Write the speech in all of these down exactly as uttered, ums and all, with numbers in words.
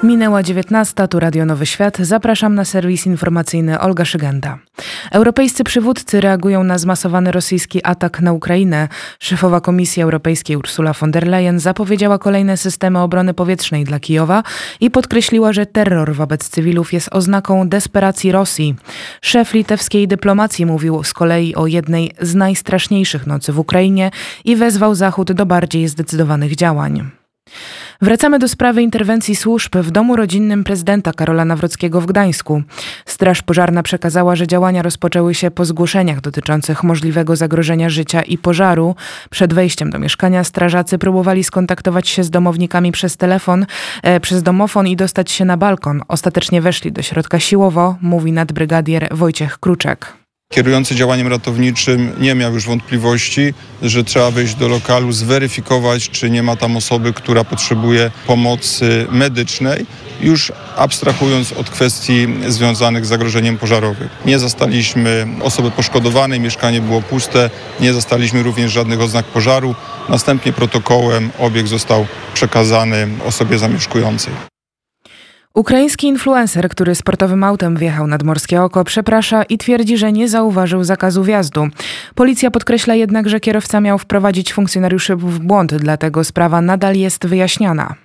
Minęła dziewiętnasta, tu Radio Nowy Świat. Zapraszam na serwis informacyjny Olga Szygenda. Europejscy przywódcy reagują na zmasowany rosyjski atak na Ukrainę. Szefowa Komisji Europejskiej Ursula von der Leyen zapowiedziała kolejne systemy obrony powietrznej dla Kijowa i podkreśliła, że terror wobec cywilów jest oznaką desperacji Rosji. Szef litewskiej dyplomacji mówił z kolei o jednej z najstraszniejszych nocy w Ukrainie i wezwał Zachód do bardziej zdecydowanych działań. Wracamy do sprawy interwencji służb w domu rodzinnym prezydenta Karola Nawrockiego w Gdańsku. Straż pożarna przekazała, że działania rozpoczęły się po zgłoszeniach dotyczących możliwego zagrożenia życia i pożaru. Przed wejściem do mieszkania strażacy próbowali skontaktować się z domownikami przez telefon, e, przez domofon i dostać się na balkon. Ostatecznie weszli do środka siłowo, mówi nadbrygadier Wojciech Kruczek. Kierujący działaniem ratowniczym nie miał już wątpliwości, że trzeba wejść do lokalu, zweryfikować, czy nie ma tam osoby, która potrzebuje pomocy medycznej, już abstrahując od kwestii związanych z zagrożeniem pożarowym. Nie zastaliśmy osoby poszkodowanej, mieszkanie było puste, nie zastaliśmy również żadnych oznak pożaru. Następnie protokołem obiekt został przekazany osobie zamieszkującej. Ukraiński influencer, który sportowym autem wjechał nad Morskie Oko, przeprasza i twierdzi, że nie zauważył zakazu wjazdu. Policja podkreśla jednak, że kierowca miał wprowadzić funkcjonariuszy w błąd, dlatego sprawa nadal jest wyjaśniana.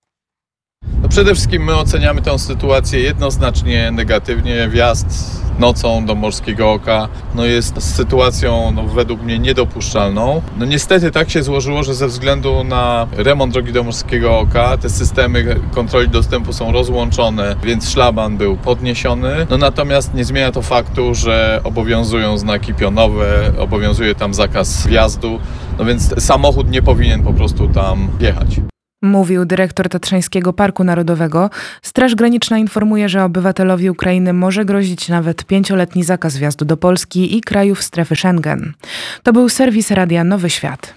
No przede wszystkim my oceniamy tę sytuację jednoznacznie negatywnie. Wjazd nocą do Morskiego Oka no jest sytuacją no, według mnie niedopuszczalną. No niestety tak się złożyło, że ze względu na remont drogi do Morskiego Oka te systemy kontroli dostępu są rozłączone, więc szlaban był podniesiony. No natomiast nie zmienia to faktu, że obowiązują znaki pionowe, obowiązuje tam zakaz wjazdu, no więc samochód nie powinien po prostu tam wjechać. Mówił dyrektor Tatrzańskiego Parku Narodowego. Straż Graniczna informuje, że obywatelowi Ukrainy może grozić nawet pięcioletni zakaz wjazdu do Polski i krajów strefy Schengen. To był serwis Radia Nowy Świat.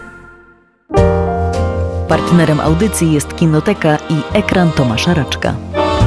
Partnerem audycji jest Kinoteka i Ekran Tomasza Raczka.